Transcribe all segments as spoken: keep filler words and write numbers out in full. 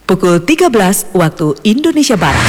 Pukul tiga belas waktu Indonesia Barat.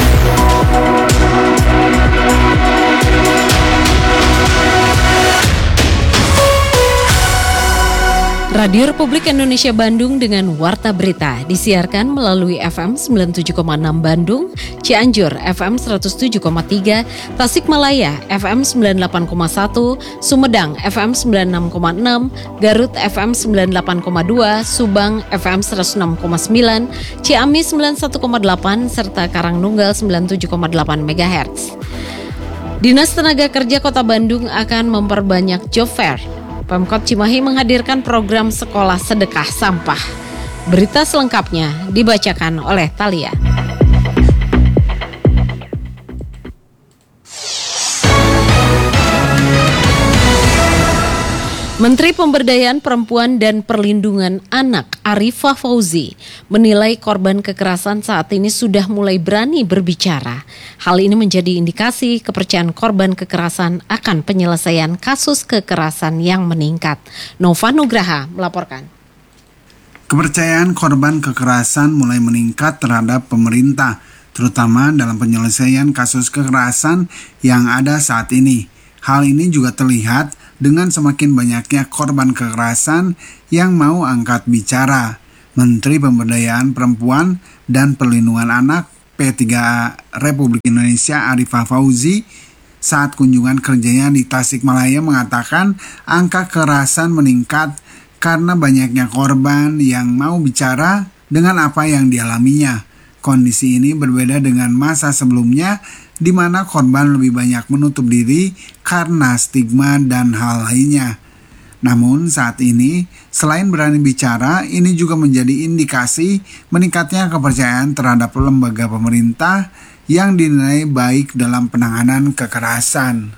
Radio Republik Indonesia Bandung dengan Warta Berita disiarkan melalui F M sembilan puluh tujuh koma enam Bandung, Cianjur F M seratus tujuh koma tiga, Tasikmalaya F M sembilan puluh delapan koma satu, Sumedang F M sembilan puluh enam koma enam, Garut F M sembilan puluh delapan koma dua, Subang F M seratus enam koma sembilan, Ciamis sembilan puluh satu koma delapan, serta Karangnunggal sembilan puluh tujuh koma delapan megahertz. Dinas Tenaga Kerja Kota Bandung akan memperbanyak job fair. Pemkot Cimahi menghadirkan program sekolah sedekah sampah. Berita selengkapnya dibacakan oleh Thalia. Menteri Pemberdayaan Perempuan dan Perlindungan Anak Arifah Fauzi menilai korban kekerasan saat ini sudah mulai berani berbicara. Hal ini menjadi indikasi kepercayaan korban kekerasan akan penyelesaian kasus kekerasan yang meningkat. Nova Nugraha melaporkan. Kepercayaan korban kekerasan mulai meningkat terhadap pemerintah, terutama dalam penyelesaian kasus kekerasan yang ada saat ini. Hal ini juga terlihat dengan semakin banyaknya korban kekerasan yang mau angkat bicara. Menteri Pemberdayaan Perempuan dan Perlindungan Anak P tiga A Republik Indonesia Arifah Fauzi saat kunjungan kerjanya di Tasikmalaya mengatakan angka kekerasan meningkat karena banyaknya korban yang mau bicara dengan apa yang dialaminya. Kondisi ini berbeda dengan masa sebelumnya di mana korban lebih banyak menutup diri karena stigma dan hal lainnya. Namun saat ini, selain berani bicara, ini juga menjadi indikasi meningkatnya kepercayaan terhadap lembaga pemerintah yang dinilai baik dalam penanganan kekerasan.